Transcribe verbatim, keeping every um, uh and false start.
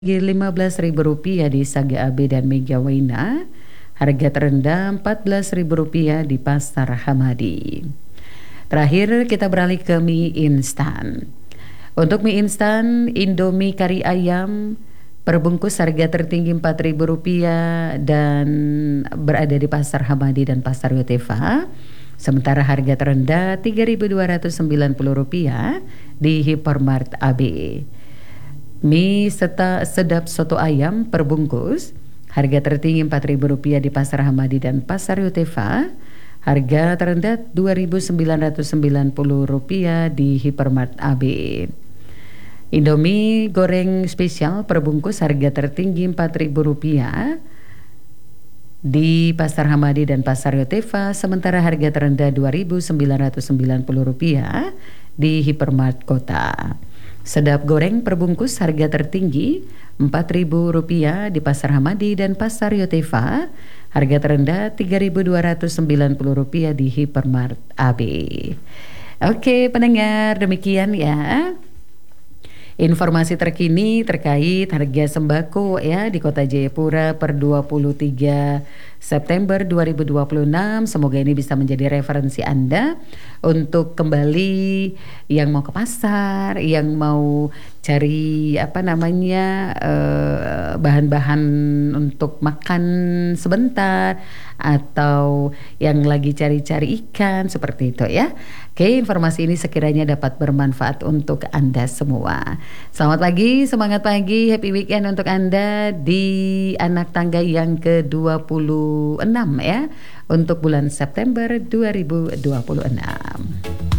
lima belas ribu rupiah di Saga A B dan Mega Waina. Harga terendah empat belas ribu rupiah di Pasar Hamadi. Terakhir kita beralih ke mie instan. Untuk mie instan Indomie kari ayam perbungkus harga tertinggi empat ribu rupiah dan berada di Pasar Hamadi dan Pasar Yotefa. Sementara harga terendah tiga ribu dua ratus sembilan puluh rupiah di Hypermart A B. Mie serta sedap soto ayam perbungkus harga tertinggi empat ribu rupiah di Pasar Hamadi dan Pasar Yotefa. Harga terendah dua ribu sembilan ratus sembilan puluh rupiah di Hypermart A B. Indomie goreng spesial perbungkus harga tertinggi empat ribu rupiah di Pasar Hamadi dan Pasar Yotefa, sementara harga terendah dua ribu sembilan ratus sembilan puluh rupiah di Hypermart Kota. Sedap goreng perbungkus harga tertinggi empat ribu rupiah di Pasar Hamadi dan Pasar Yotefa. Harga terendah tiga ribu dua ratus sembilan puluh rupiah di Hypermart A B. Oke pendengar, demikian ya informasi terkini terkait harga sembako ya di Kota Jayapura per dua puluh tiga September dua ribu dua puluh enam. Semoga ini bisa menjadi referensi Anda untuk kembali yang mau ke pasar, yang mau cari apa namanya eh, bahan-bahan untuk makan sebentar, atau yang lagi cari-cari ikan seperti itu ya. Oke, informasi ini sekiranya dapat bermanfaat untuk Anda semua. Selamat pagi, semangat pagi, happy weekend untuk Anda di anak tangga yang ke dua puluh enam ya, untuk bulan September dua ribu dua puluh enam.